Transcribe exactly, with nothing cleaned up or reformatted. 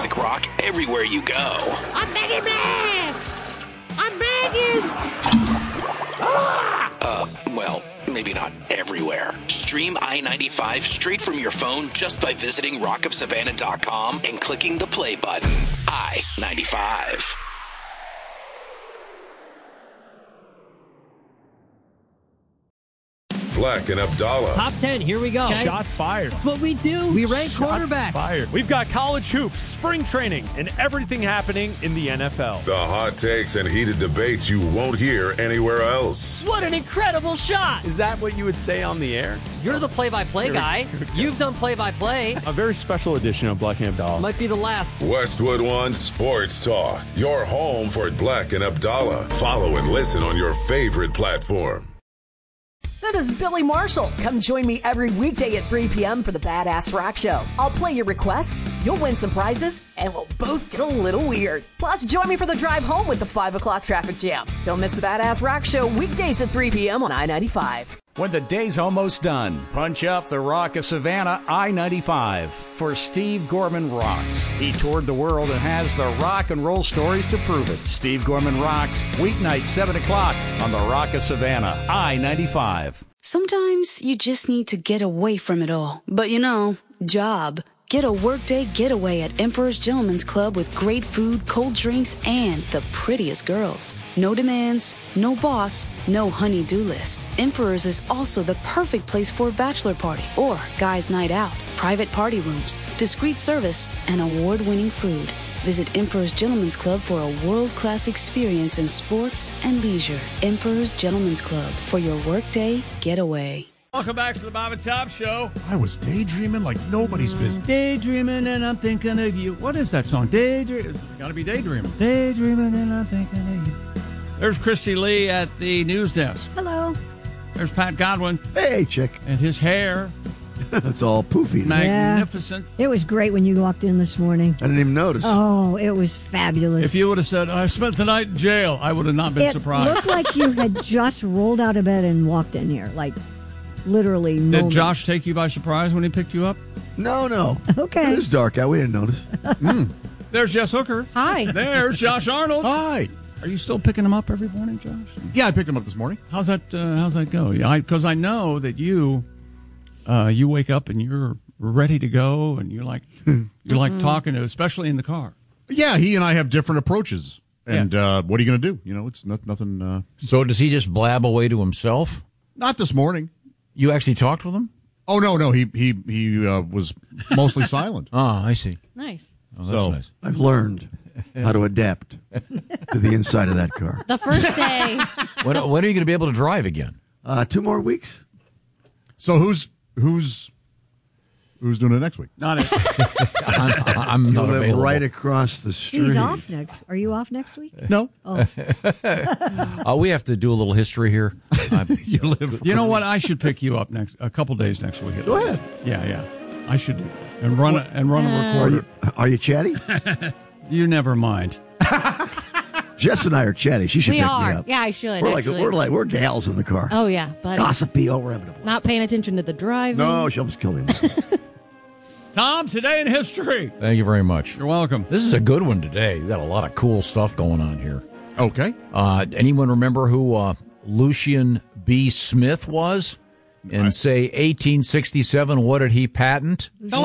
classic rock everywhere you go. I'm begging, man! I'm begging! Uh, well, maybe not everywhere. Stream I ninety-five straight from your phone just by visiting rock of savannah dot com and clicking the play button. I ninety-five. Black and Abdallah. Top ten, here we go. Okay. Shots fired. That's what we do. We rank Shots quarterbacks. fired. We've got college hoops, spring training, and everything happening in the N F L. The hot takes and heated debates you won't hear anywhere else. What an incredible shot. Is that what you would say on the air? You're the play-by-play guy. You've done play-by-play. A very special edition of Black and Abdallah. Might be the last. Westwood One Sports Talk. Your home for Black and Abdallah. Follow and listen on your favorite platform. This is Billy Marshall. Come join me every weekday at three p.m. for the Badass Rock Show. I'll play your requests, you'll win some prizes, and we'll both get a little weird. Plus, join me for the drive home with the five o'clock traffic jam. Don't miss the Badass Rock Show weekdays at three p.m. on I ninety-five. When the day's almost done, punch up the Rock of Savannah I ninety-five for Steve Gorman Rocks. He toured the world and has the rock and roll stories to prove it. Steve Gorman Rocks, weeknight seven o'clock on the Rock of Savannah I ninety-five. Sometimes you just need to get away from it all. But you know, job. Get a workday getaway at Emperor's Gentleman's Club with great food, cold drinks, and the prettiest girls. No demands, no boss, no honey-do list. Emperor's is also the perfect place for a bachelor party or guys' night out. Private party rooms, discreet service, and award-winning food. Visit Emperor's Gentleman's Club for a world-class experience in sports and leisure. Emperor's Gentleman's Club for your workday getaway. Welcome back to the Bob and Tom Show. I was daydreaming like nobody's business. Daydreaming and I'm thinking of you. What is that song? Daydream. Got to be daydreaming. Daydreaming and I'm thinking of you. There's Christy Lee at the news desk. Hello. There's Pat Godwin. Hey, chick. And his hair. It's all poofy. Magnificent. Yeah. It was great when you walked in this morning. I didn't even notice. Oh, it was fabulous. If you would have said, I spent the night in jail, I would have not been it surprised. It looked like you had just rolled out of bed and walked in here. Like, literally. Did moment. Josh take you by surprise when he picked you up? No, no. Okay. It was dark out. We didn't notice. mm. There's Jess Hooker. Hi. There's Josh Arnold. Hi. Are you still picking him up every morning, Josh? Yeah, I picked him up this morning. How's that? Uh, how's that go? Yeah, because I, I know that you, uh, you wake up and you're ready to go, and you like you like mm-hmm. talking to, especially in the car. Yeah, he and I have different approaches. And yeah. uh, what are you going to do? You know, it's not, nothing. Uh, so does he just blab away to himself? Not this morning. You actually talked with him? Oh no, no, he he he uh, was mostly silent. Oh, I see. Nice. Oh, that's so, nice. I've learned how to adapt to the inside of that car. The first day. when, when are you going to be able to drive again? Uh, two more weeks. So who's who's who's doing it next week? Not it. I'm, I'm not live available. right across the street. He's off next. Are you off next week? No. Oh. uh, we have to do a little history here. you live. You know what? I should pick you up next a couple days next week. Go ahead. Yeah, yeah. I should do and run a, and run a Are recorder. you, are you chatty? You never mind. Jess and I are chatty. She should we pick are. me up. Yeah, I should. We're like actually. we're like we're gals in the car. Oh yeah, but gossipy over inevitable. Not paying attention to the driving. No, she'll just kill him. Tom, today in history. Thank you very much. You're welcome. This is a good one today. We've got a lot of cool stuff going on here. Okay. Uh, anyone remember who uh, Lucian B. Smith was? In, say, eighteen sixty-seven, what did he patent?